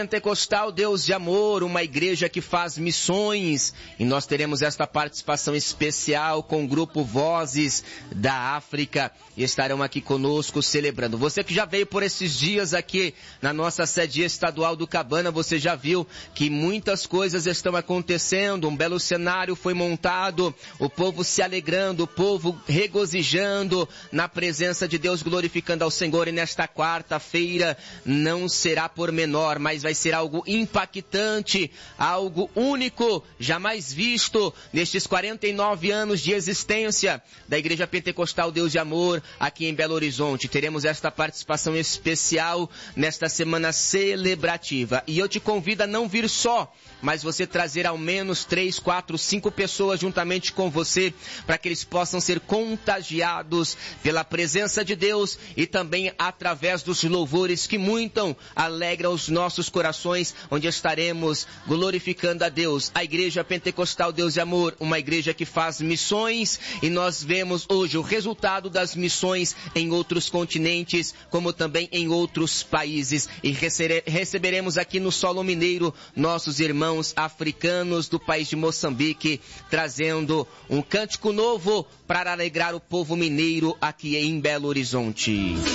Pentecostal Deus de Amor, uma igreja que faz missões, e nós teremos esta participação especial com o grupo Vozes da África, e estarão aqui conosco celebrando. Você que já veio por esses dias aqui na nossa sede estadual do Cabana, você já viu que muitas coisas estão acontecendo, um belo cenário foi montado, o povo se alegrando, o povo regozijando na presença de Deus, glorificando ao Senhor, e nesta quarta-feira não será por menor, mas vai ser algo impactante, algo único, jamais visto nestes 49 anos de existência da Igreja Pentecostal Deus de Amor aqui em Belo Horizonte. Teremos esta participação especial nesta semana celebrativa. E eu te convido a não vir só, mas você trazer ao menos 3, 4, 5 pessoas juntamente com você, para que eles possam ser contagiados pela presença de Deus e também através dos louvores que muito alegram os nossos corações, onde estaremos glorificando a Deus. A Igreja Pentecostal Deus de Amor, uma igreja que faz missões, e nós vemos hoje o resultado das missões em outros continentes, como também em outros países. E receberemos aqui no solo mineiro nossos irmãos africanos do país de Moçambique, trazendo um cântico novo para alegrar o povo mineiro aqui em Belo Horizonte.